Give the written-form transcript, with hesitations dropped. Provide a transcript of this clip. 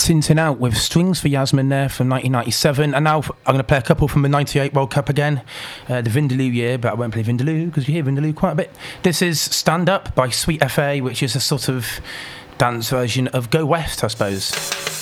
Tintin Out with Strings for Yasmin there from 1997. And now I'm going to play a couple from the 98 World Cup again, the Vindaloo year, but I won't play Vindaloo because you hear Vindaloo quite a bit. This is Stand Up by Sweet FA, which is a sort of dance version of Go West, I suppose.